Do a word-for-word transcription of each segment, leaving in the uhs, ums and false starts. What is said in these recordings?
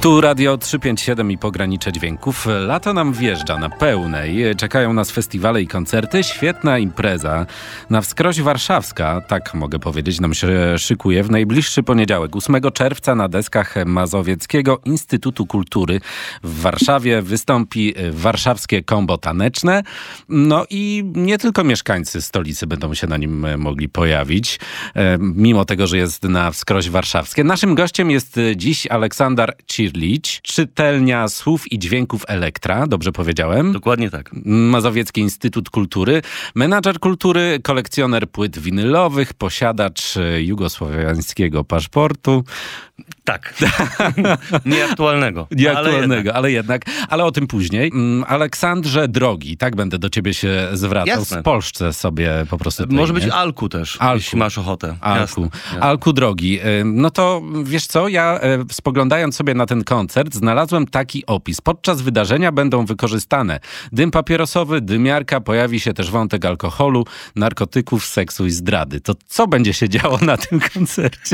Tu Radio trzysta pięćdziesiąt siedem i Pogranicze Dźwięków. Lato nam wjeżdża na pełnej. Czekają nas festiwale i koncerty. Świetna impreza na wskroś warszawska, tak mogę powiedzieć, nam się szykuje w najbliższy poniedziałek, ósmego czerwca na deskach Mazowieckiego Instytutu Kultury w Warszawie wystąpi warszawskie kombo taneczne. No i nie tylko mieszkańcy stolicy będą się na nim mogli pojawić, mimo tego, że jest na wskroś warszawskie. Naszym gościem jest dziś Aleksandar Cirlić, czytelnia słów i dźwięków Elektra, dobrze powiedziałem? Dokładnie tak. Mazowiecki Instytut Kultury, menadżer kultury, kolekcjoner płyt winylowych, posiadacz jugosłowiańskiego paszportu. Tak. Nieaktualnego. Nieaktualnego, ale jednak. ale jednak. Ale o tym później. Aleksandrze drogi, tak będę do ciebie się zwracał. Jasne. Spolszczę sobie po prostu. Może imię. być Alku też, Alku. jeśli masz ochotę. Alku. Jasne. Jasne. Alku drogi. No to wiesz co, ja spoglądając sobie na ten koncert, znalazłem taki opis. Podczas wydarzenia będą wykorzystane dym papierosowy, dymiarka, pojawi się też wątek alkoholu, narkotyków, seksu i zdrady. To co będzie się działo na tym koncercie?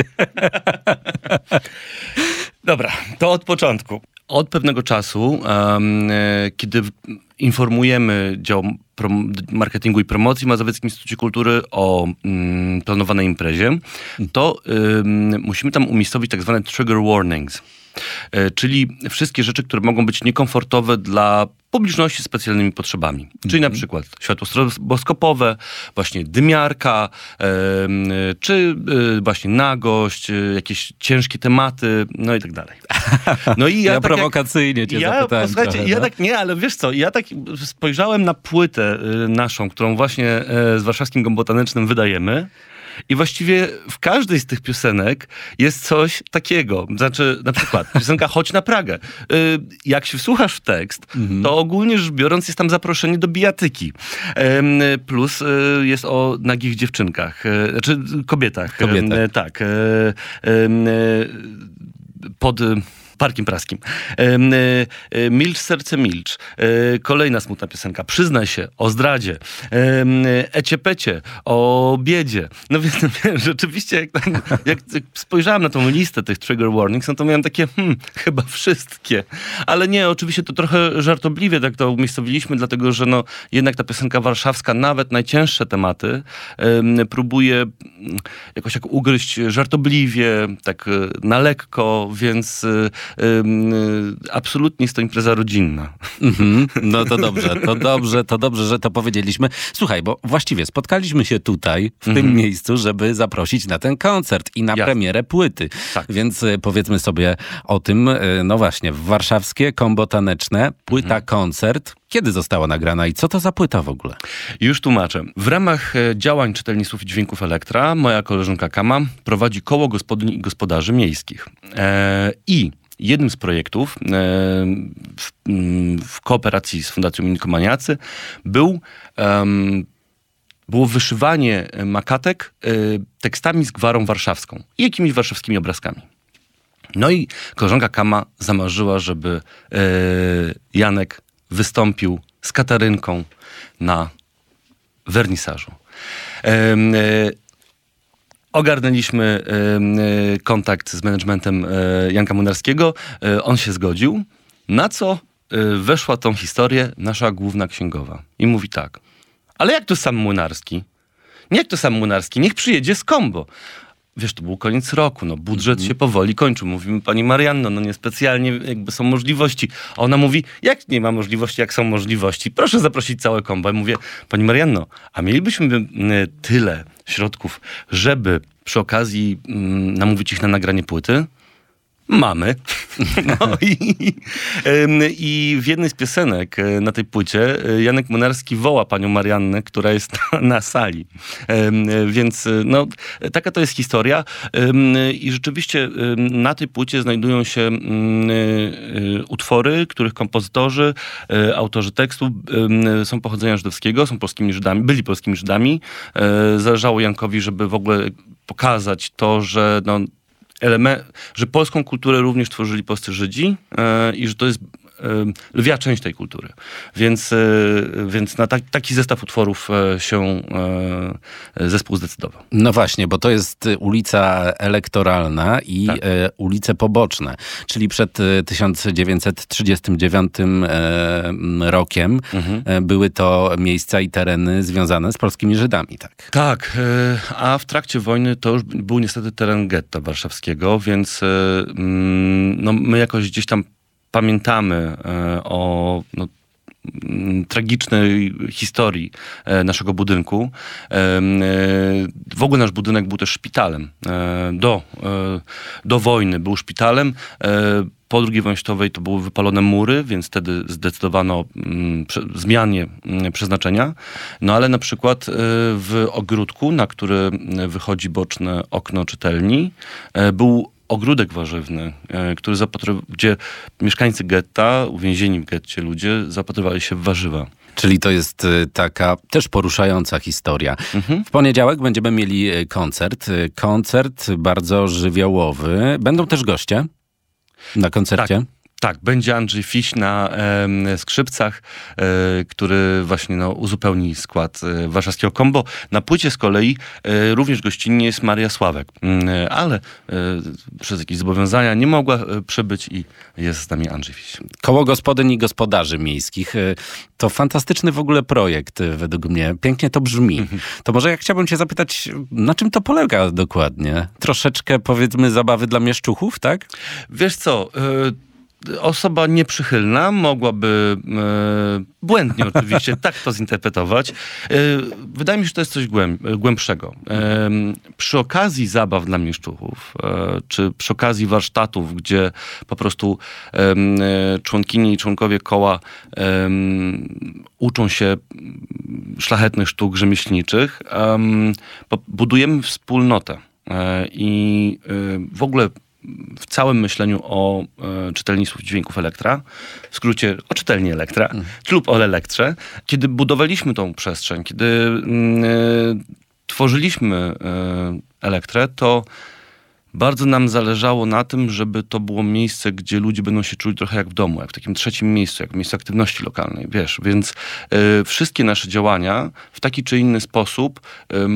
Dobra, to od początku. Od pewnego czasu, um, kiedy informujemy dział prom- marketingu i promocji w Mazowieckim Instytucie Kultury o um, planowanej imprezie, to um, musimy tam umiejscowić tak zwane trigger warnings. Czyli wszystkie rzeczy, które mogą być niekomfortowe dla publiczności z specjalnymi potrzebami. Mm-hmm. Czyli na przykład światło stroboskopowe, właśnie dymiarka, e, czy e, właśnie nagość, e, jakieś ciężkie tematy, no i tak dalej. No i ja, ja tak prowokacyjnie jak, cię ja, zapytałem. Słuchajcie, trochę, ja no? tak, nie, ale wiesz co, ja tak spojrzałem na płytę y, naszą, którą właśnie y, z Warszawskim Kombo Tanecznym wydajemy. I właściwie w każdej z tych piosenek jest coś takiego. Znaczy, na przykład piosenka Chodź na Pragę. Yy, jak się wsłuchasz w tekst, mm-hmm. to ogólnie rzecz biorąc jest tam zaproszenie do bijatyki. Yy, plus yy, jest o nagich dziewczynkach. Yy, znaczy kobietach. Kobietach. Yy, tak. Yy, yy, pod... Parkiem Praskim. E, e, milcz, serce, milcz. E, kolejna smutna piosenka. Przyznaj się, o zdradzie. E, ecie, pecie, o biedzie. No więc no, rzeczywiście, jak, tam, jak spojrzałem na tą listę tych trigger warnings, no to miałem takie, hmm, chyba wszystkie. Ale nie, oczywiście to trochę żartobliwie tak to umiejscowiliśmy, dlatego że no, jednak ta piosenka warszawska, nawet najcięższe tematy, e, próbuje jakoś jak ugryźć żartobliwie, tak na lekko, więc absolutnie jest to impreza rodzinna. Mm-hmm. No to dobrze, to dobrze, to dobrze, że to powiedzieliśmy. Słuchaj, bo właściwie spotkaliśmy się tutaj, w mm-hmm. tym miejscu, żeby zaprosić na ten koncert i na Jasne. premierę płyty. Tak. Więc powiedzmy sobie o tym, no właśnie, warszawskie kombo taneczne, płyta, mm-hmm. koncert. Kiedy została nagrana i co to za płyta w ogóle? Już tłumaczę. W ramach działań Czytelni Słów i Dźwięków Elektra moja koleżanka Kama prowadzi koło gospodyń i gospodarzy miejskich. Eee, I jednym z projektów e, w, w kooperacji z Fundacją Minikomaniacy był, um, było wyszywanie makatek e, tekstami z gwarą warszawską i jakimiś warszawskimi obrazkami. No i koleżanka Kama zamarzyła, żeby e, Janek wystąpił z Katarynką na wernisażu. E, e, Ogarnęliśmy y, y, kontakt z managementem y, Janka Młynarskiego. Y, on się zgodził, na co y, weszła tą historię nasza główna księgowa. I mówi tak, ale jak to sam Młynarski? Nie jak to sam Młynarski, niech przyjedzie z kombo. Wiesz, to był koniec roku, no budżet mm-hmm. się powoli kończył. Mówimy, pani Marianno, no niespecjalnie jakby są możliwości. A ona mówi, jak nie ma możliwości, jak są możliwości? Proszę zaprosić całe kombo. Ja mówię, pani Marianno, a mielibyśmy y, tyle środków, żeby przy okazji y, namówić ich na nagranie płyty? Mamy. No i, i w jednej z piosenek na tej płycie Janek Młynarski woła panią Mariannę, która jest na, na sali. Więc no, taka to jest historia. I rzeczywiście na tej płycie znajdują się utwory, których kompozytorzy, autorzy tekstów są pochodzenia żydowskiego, są polskimi Żydami, byli polskimi Żydami. Zależało Jankowi, żeby w ogóle pokazać to, że no, element, że polską kulturę również tworzyli polscy Żydzi yy, i że to jest lwia część tej kultury. Więc, więc na ta, taki zestaw utworów się zespół zdecydował. No właśnie, bo to jest ulica Elektoralna i tak. e, ulice poboczne, czyli przed tysiąc dziewięćset trzydziestym dziewiątym e, rokiem mhm. e, były to miejsca i tereny związane z polskimi Żydami, tak? Tak, e, a w trakcie wojny to już był niestety teren getta warszawskiego, więc e, no, my jakoś gdzieś tam pamiętamy e, o no, tragicznej historii naszego budynku. W ogóle nasz budynek był też szpitalem. Do, do wojny był szpitalem. Po drugiej wojnie światowej to były wypalone mury, więc wtedy zdecydowano o zmianie przeznaczenia. No ale na przykład w ogródku, na który wychodzi boczne okno czytelni, był ogródek warzywny, który zapatry- gdzie mieszkańcy getta, uwięzieni w getcie ludzie zapatrywali się w warzywa. Czyli to jest taka też poruszająca historia. Mhm. W poniedziałek będziemy mieli koncert. Koncert bardzo żywiołowy. Będą też goście na koncercie? Tak. Tak, będzie Andrzej Fiś na e, skrzypcach, e, który właśnie no, uzupełni skład e, warszawskiego combo. Na płycie z kolei e, również gościnnie jest Maria Sławek, e, ale e, przez jakieś zobowiązania nie mogła e, przybyć i jest z nami Andrzej Fiś. Koło Gospodyń i Gospodarzy Miejskich. E, to fantastyczny w ogóle projekt e, według mnie. Pięknie to brzmi. Mhm. To może ja chciałbym cię zapytać, na czym to polega dokładnie? Troszeczkę powiedzmy zabawy dla mieszczuchów, tak? Wiesz co... E, Osoba nieprzychylna mogłaby e, błędnie oczywiście tak to zinterpretować. E, wydaje mi się, że to jest coś głęb, głębszego. E, przy okazji zabaw dla mieszczuchów, e, czy przy okazji warsztatów, gdzie po prostu e, członkini i członkowie koła e, uczą się szlachetnych sztuk rzemieślniczych, e, budujemy wspólnotę. E, I e, w ogóle w całym myśleniu o e, czytelni słów dźwięków Elektra, w skrócie o czytelni Elektra, mm. lub o Elektrze, kiedy budowaliśmy tą przestrzeń, kiedy mm, e, tworzyliśmy e, Elektrę, to bardzo nam zależało na tym, żeby to było miejsce, gdzie ludzie będą się czuli trochę jak w domu, jak w takim trzecim miejscu, jak w miejscu aktywności lokalnej, wiesz. Więc e, wszystkie nasze działania w taki czy inny sposób e,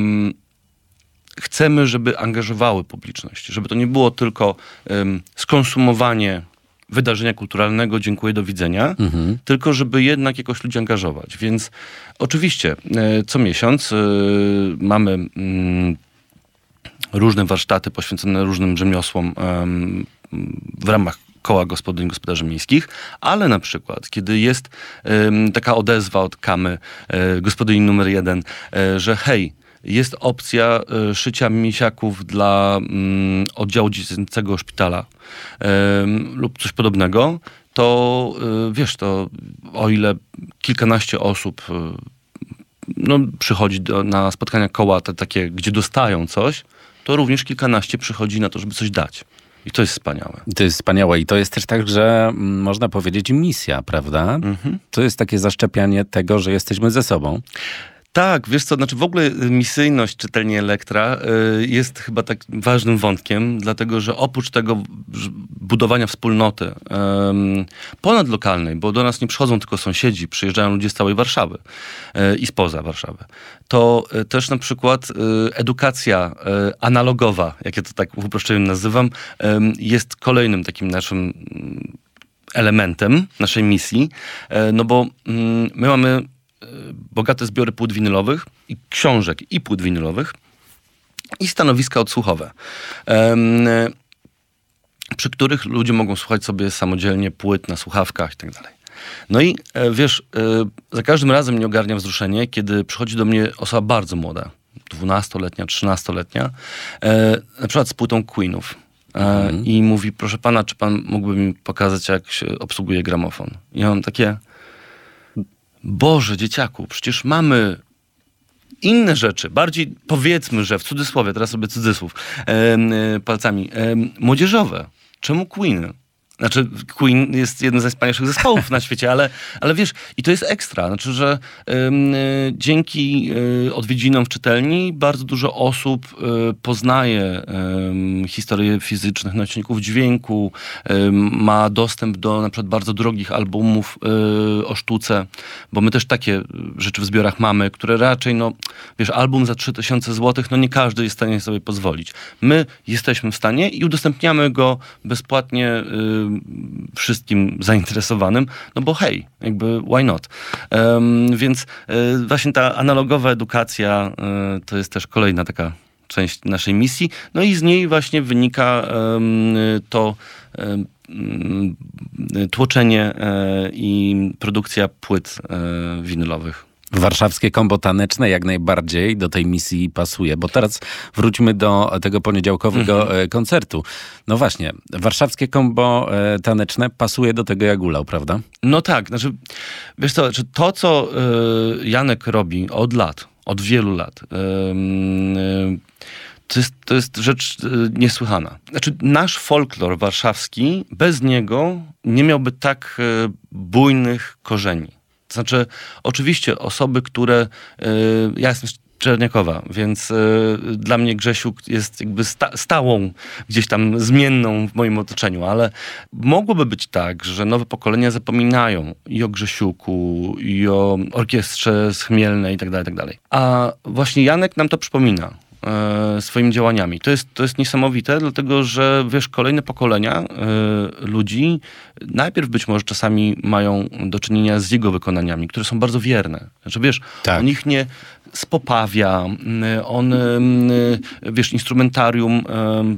chcemy, żeby angażowały publiczność, żeby to nie było tylko um, skonsumowanie wydarzenia kulturalnego, dziękuję, do widzenia, mhm. tylko żeby jednak jakoś ludzi angażować. Więc oczywiście e, co miesiąc e, mamy mm, różne warsztaty poświęcone różnym rzemiosłom e, w ramach Koła Gospodyń i Gospodarzy Miejskich, ale na przykład, kiedy jest e, taka odezwa od Kamy, e, gospodyni numer jeden, e, że hej, jest opcja y, szycia misiaków dla y, oddziału dziecięcego szpitala y, lub coś podobnego, to y, wiesz, to o ile kilkanaście osób y, no, przychodzi do, na spotkania koła te takie, gdzie dostają coś, to również kilkanaście przychodzi na to, żeby coś dać. I to jest wspaniałe. To jest wspaniałe i to jest też tak, że można powiedzieć misja, prawda? Mhm. To jest takie zaszczepianie tego, że jesteśmy ze sobą. Tak, wiesz co, znaczy w ogóle misyjność czytelni Elektra y, jest chyba tak ważnym wątkiem, dlatego że oprócz tego budowania wspólnoty y, ponadlokalnej, bo do nas nie przychodzą tylko sąsiedzi, przyjeżdżają ludzie z całej Warszawy y, i spoza Warszawy, to y, też na przykład y, edukacja y, analogowa, jak ja to tak w uproszczeniu nazywam, y, jest kolejnym takim naszym elementem naszej misji, y, no bo y, my mamy bogate zbiory płyt winylowych i książek i płyt winylowych i stanowiska odsłuchowe, przy których ludzie mogą słuchać sobie samodzielnie płyt na słuchawkach i tak dalej. No i wiesz, za każdym razem mnie ogarnia wzruszenie, kiedy przychodzi do mnie osoba bardzo młoda, dwunastoletnia, trzynastoletnia, na przykład z płytą Queenów. Mhm. I mówi, proszę pana, czy pan mógłby mi pokazać, jak się obsługuje gramofon? I ja mam takie... Boże, dzieciaku, przecież mamy inne rzeczy, bardziej powiedzmy, że w cudzysłowie, teraz robię cudzysłów, e, e, palcami, e, młodzieżowe. Czemu Queeny? Znaczy Queen jest jednym z najwspanialszych zespołów na świecie, ale, ale wiesz, i to jest ekstra. Znaczy, że ym, y, dzięki y, odwiedzinom w czytelni bardzo dużo osób y, poznaje y, historię fizycznych nośników dźwięku, y, ma dostęp do na przykład bardzo drogich albumów y, o sztuce, bo my też takie rzeczy w zbiorach mamy, które raczej, no wiesz, album za trzy tysiące złotych, no nie każdy jest w stanie sobie pozwolić. My jesteśmy w stanie i udostępniamy go bezpłatnie y, wszystkim zainteresowanym, no bo hej, jakby why not? Um, więc y, właśnie ta analogowa edukacja y, to jest też kolejna taka część naszej misji, no i z niej właśnie wynika um, to um, tłoczenie e, i produkcja płyt e, winylowych. Warszawskie Kombo Taneczne jak najbardziej do tej misji pasuje, bo teraz wróćmy do tego poniedziałkowego mhm. koncertu. No właśnie, Warszawskie Kombo Taneczne pasuje do tego jak ulał, prawda? No tak, znaczy, wiesz co, znaczy to, co y, Janek robi od lat, od wielu lat, y, y, To jest, to jest rzecz y, niesłychana. Znaczy, nasz folklor warszawski, bez niego nie miałby tak y, bujnych korzeni. To znaczy, oczywiście osoby, które... Y, ja jestem z Czerniakowa, więc y, dla mnie Grzesiuk jest jakby sta, stałą, gdzieś tam zmienną w moim otoczeniu, ale mogłoby być tak, że nowe pokolenia zapominają i o Grzesiuku, i o orkiestrze z Chmielnej i tak dalej, tak dalej. A właśnie Janek nam to przypomina swoimi działaniami. To jest, to jest niesamowite, dlatego że wiesz, kolejne pokolenia y, ludzi najpierw być może czasami mają do czynienia z jego wykonaniami, które są bardzo wierne. Znaczy wiesz, tak. on ich nie spopawia, on y, wiesz, instrumentarium y,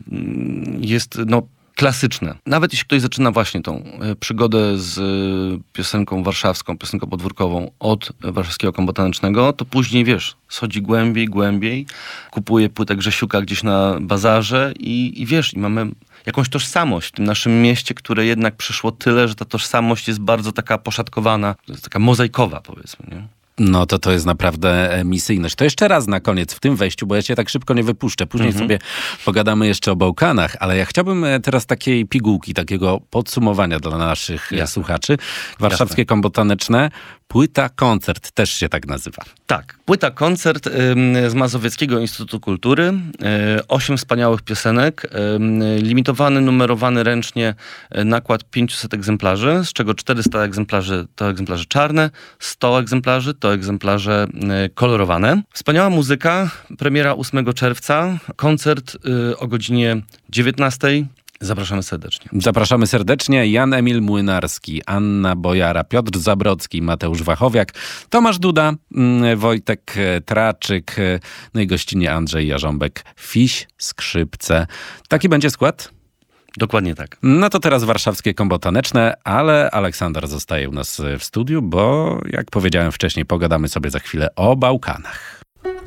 jest no klasyczne. Nawet jeśli ktoś zaczyna właśnie tą przygodę z piosenką warszawską, piosenką podwórkową od Warszawskiego Kombo Tanecznego, to później, wiesz, schodzi głębiej, głębiej, kupuje płytę Grzesiuka gdzieś na bazarze i, i wiesz, i mamy jakąś tożsamość w tym naszym mieście, które jednak przyszło tyle, że ta tożsamość jest bardzo taka poszatkowana, jest taka mozaikowa, powiedzmy, nie? No to to jest naprawdę misyjność. To jeszcze raz na koniec w tym wejściu, bo ja cię tak szybko nie wypuszczę. Później mhm. sobie pogadamy jeszcze o Bałkanach, ale ja chciałbym teraz takiej pigułki, takiego podsumowania dla naszych Jasne. słuchaczy. Warszawskie Jasne. Kombo Taneczne, płyta koncert też się tak nazywa. Tak, płyta koncert y, z Mazowieckiego Instytutu Kultury. Y, osiem wspaniałych piosenek. Y, limitowany, numerowany ręcznie nakład pięćset egzemplarzy, z czego czterysta egzemplarzy to egzemplarze czarne, sto egzemplarzy to egzemplarze y, kolorowane. Wspaniała muzyka, premiera ósmego czerwca, koncert y, o godzinie dziewiętnastej. Zapraszamy serdecznie. Zapraszamy serdecznie. Jan Emil Młynarski, Anna Bojara, Piotr Zabrocki, Mateusz Wachowiak, Tomasz Duda, Wojtek Traczyk, no i gościnie Andrzej Jarząbek, Fiś, skrzypce. Taki będzie skład? Dokładnie tak. No to teraz Warszawskie Kombo Taneczne, ale Aleksander zostaje u nas w studiu, bo jak powiedziałem wcześniej, pogadamy sobie za chwilę o Bałkanach.